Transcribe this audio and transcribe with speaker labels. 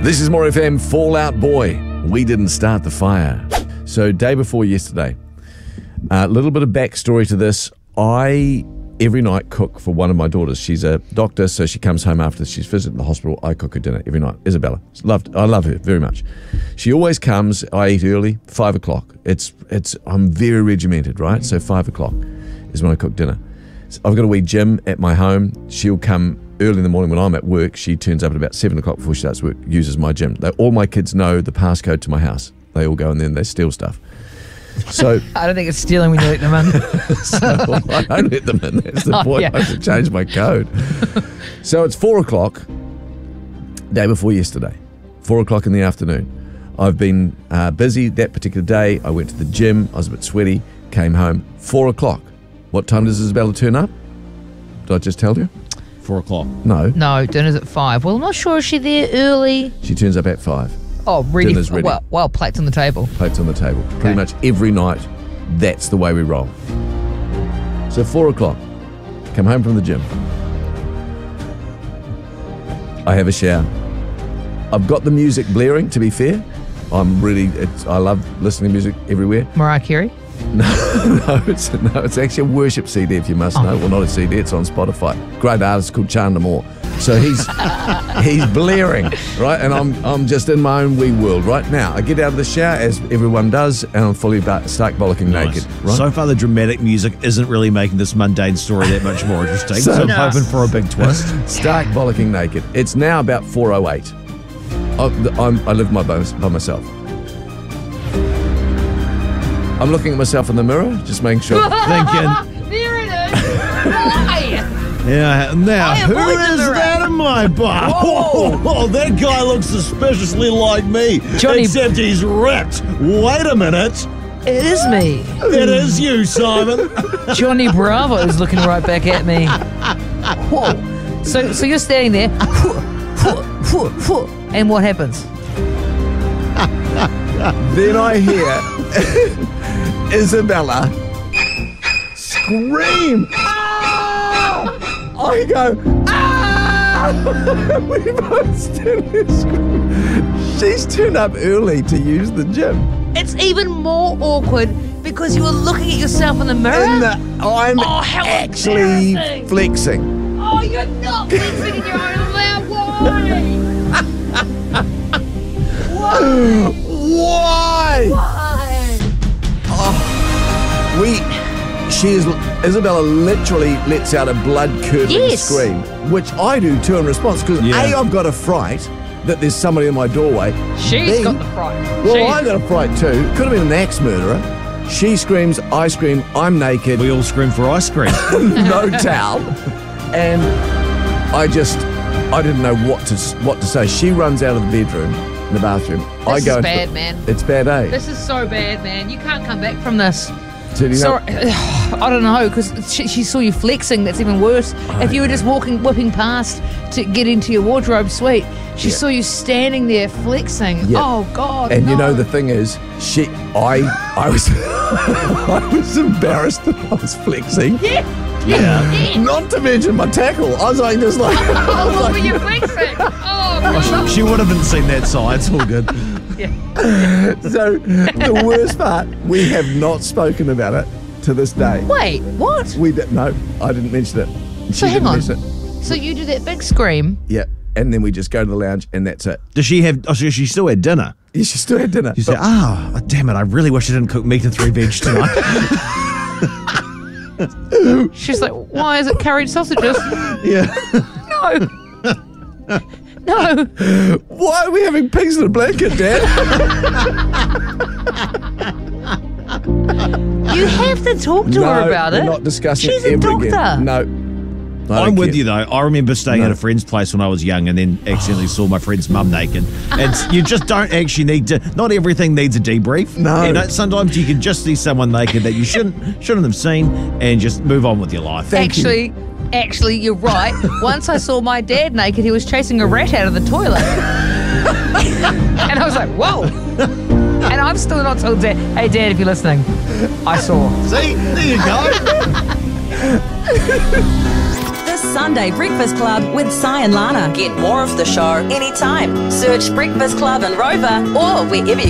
Speaker 1: This is More FM. Fallout Boy. We didn't start the fire. So day before yesterday, a little bit of backstory to this. I every night cook for one of my daughters. She's a doctor, so she comes home after she's visited the hospital. I cook her dinner every night. Isabella. I love her very much. She always comes. I eat early, 5 o'clock. I'm very regimented, right? So 5 o'clock is when I cook dinner. So I've got a wee gym at my home. She'll come early in the morning when I'm at work. She turns up at about 7 o'clock before she starts work, uses my gym. All my kids know the passcode to my house. They all go in there and they steal stuff. So
Speaker 2: I don't think it's stealing when you let them in.
Speaker 1: No, I don't let them in. That's the point. Yeah. I have to change my code. So it's 4 o'clock, day before yesterday, 4 o'clock in the afternoon. I've been busy that particular day. I went to the gym. I was a bit sweaty. Came home, 4 o'clock. What time does Isabella turn up? Did I just tell you?
Speaker 3: 4 o'clock.
Speaker 1: No.
Speaker 2: No, dinner's at 5. Well, I'm not sure. Is she there early?
Speaker 1: She turns up at 5.
Speaker 2: Oh, ready.
Speaker 1: Dinner's ready.
Speaker 2: Well, plates on the table.
Speaker 1: Plates on the table.
Speaker 2: Okay.
Speaker 1: Pretty much every night, that's the way we roll. So 4 o'clock, come home from the gym. I have a shower. I've got the music blaring, to be fair. I love listening to music everywhere.
Speaker 2: Mariah Carey?
Speaker 1: No, it's actually a worship CD, if you must know. Well, not a CD, it's on Spotify. Great artist called Chandler Moore. So he's blaring, right? And I'm just in my own wee world right now. I get out of the shower, as everyone does, and I'm fully stark bollocking naked. Right?
Speaker 3: So far, the dramatic music isn't really making this mundane story that much more interesting. So I'm hoping for a big twist.
Speaker 1: Stark bollocking naked. It's now about 4:08. I live by myself. I'm looking at myself in the mirror, just making sure.
Speaker 3: Thinking.
Speaker 2: There it is. Why?
Speaker 3: Yeah, now, who is that in my bar? Oh, that guy looks suspiciously like me.
Speaker 2: Johnny,
Speaker 3: except he's ripped. Wait a minute.
Speaker 2: It is me.
Speaker 3: It is you, Simon.
Speaker 2: Johnny Bravo is looking right back at me. Whoa. So you're standing there, and what happens?
Speaker 1: Then I hear Isabella scream. I go, ah! We both stand there screaming. She's turned up early to use the gym.
Speaker 2: It's even more awkward because you were looking at yourself in the mirror.
Speaker 1: I'm actually flexing.
Speaker 2: Oh, you're not flexing in your own loud way.
Speaker 1: Why? Isabella literally lets out a blood-curdling scream, which I do too in response, because A, I've got a fright that there's somebody in my doorway.
Speaker 2: She's got the fright.
Speaker 1: Well, I got a fright too. Could have been an axe murderer. She screams, I scream, I'm naked.
Speaker 3: We all scream for ice cream.
Speaker 1: No towel. And I didn't know what to say. She runs out of the bedroom, in the bathroom.
Speaker 2: This is bad, man.
Speaker 1: It's bad, eh?
Speaker 2: This is so bad, man. You can't come back from this.
Speaker 1: Sorry,
Speaker 2: I don't know, because she saw you flexing. That's even worse. If you were just whipping past to get into your wardrobe suite, she saw you standing there flexing. Yeah. Oh God!
Speaker 1: And you know the thing is, I was I was embarrassed that I was flexing.
Speaker 2: Yeah.
Speaker 1: Not to mention my tackle. I was like, just like.
Speaker 2: What were you flexing? Oh God!
Speaker 3: She would have seen that side. It's all good.
Speaker 2: Yeah.
Speaker 1: So the worst part, we have not spoken about it to this day.
Speaker 2: Wait, what?
Speaker 1: No, I didn't mention it. She
Speaker 2: so hang
Speaker 1: didn't
Speaker 2: on.
Speaker 1: mention it.
Speaker 2: So you do that big scream.
Speaker 1: Yeah, and then we just go to the lounge and that's it.
Speaker 3: Does she have? Oh, she still had dinner.
Speaker 1: Yeah, she still had dinner.
Speaker 3: She said, damn it! I really wish I didn't cook meat and 3 veg tonight.
Speaker 2: She's like, why is it curried sausages?
Speaker 1: Yeah.
Speaker 2: No.
Speaker 1: Why are we having pigs in a blanket, Dad?
Speaker 2: You have to talk to her about it.
Speaker 1: We're not discussing
Speaker 2: She's
Speaker 1: it
Speaker 2: a
Speaker 1: ever
Speaker 2: doctor.
Speaker 1: again. No.
Speaker 3: I'm with you, though. I remember staying at a friend's place when I was young and then accidentally saw my friend's mum naked. And you just don't actually need to... Not everything needs a debrief.
Speaker 1: No.
Speaker 3: You know, sometimes you can just see someone naked that you shouldn't have seen and just move on with your life.
Speaker 2: Actually, you're right. Once I saw my dad naked, he was chasing a rat out of the toilet. And I was like, whoa. And I'm still not told Dad, hey, Dad, if you're listening, I saw.
Speaker 3: See? There you go.
Speaker 4: The Sunday Breakfast Club with Si and Lana.
Speaker 5: Get more of the show anytime. Search Breakfast Club and Rover or wherever you